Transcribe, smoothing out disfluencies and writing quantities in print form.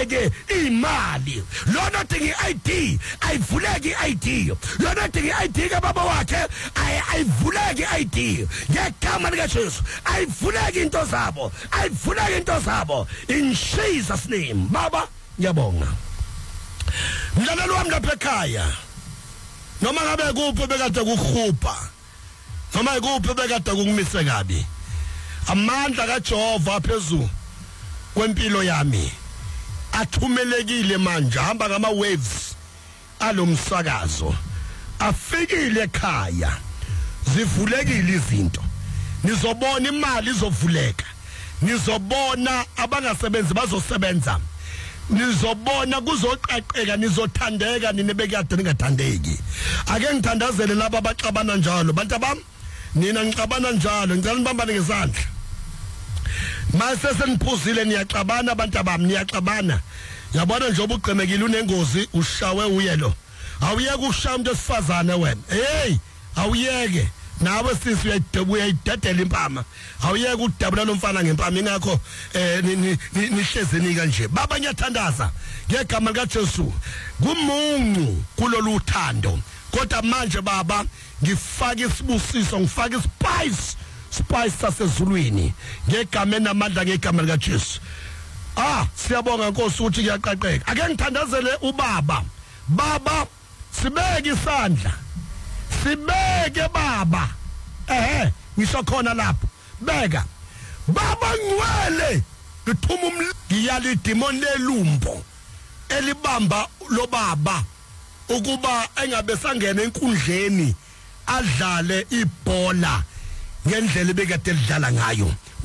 ayivuleke imali. Lona dingi ID ayivuleke ID. Lona dingi ID ka baba wakhe ayivuleke ID. Ngegama lika Jesu ayivuleke into zabo. Ayivuleke into zabo in Jesus name. Baba ngiyabonga. Mlalelo wami lapha ekhaya. Noma ngabe kuphi bekade kukhupha. Noma kuphi bekade kungimise kabi. Amandla kaJehova phezulu kwempilo yami athumelekile manje hamba ngama waves alomsakazo afikile ekhaya zivulekile izinto nizobona imali izovuleka nizobona abangasebenzi bazosebenza nizobona kuzoqaqeka nizothandeka ninebekade ningathandeki ake ngithandazele laba abaxabana njalo bantu bami nina ngixabana njalo ngicela nibambane ngezandla mase seniphuzile niyaxabana abantu bami niyaxabana yabona nje obugqemekile unengozi ushawe uyelo awuyeke ukushaya umuntu esifazane wena hey awuyeke nawe sisi uyayidedela impama awuyeke ukudabula nomfana ngempama ingakho nihlezeni kanje baba ngiyathandaza ngegama lika Jesu kumuncu kulolu uthando kodwa manje baba ngifaka isibusiso ngifaka spice sasezulwini ngegama enamandla ngegama lika Jesu siyabonga Nkosi ukuthi kuyaqaqeka ake ngithandazele ubaba baba sibeke isandla sibeke baba ngisho khona lapho beka baba ngwele ngithuma ngiyali demon lelumbo elibamba lo baba ukuba engabe sangena enkundleni adlale ibhola ngendlela ebekade lidlala ngayo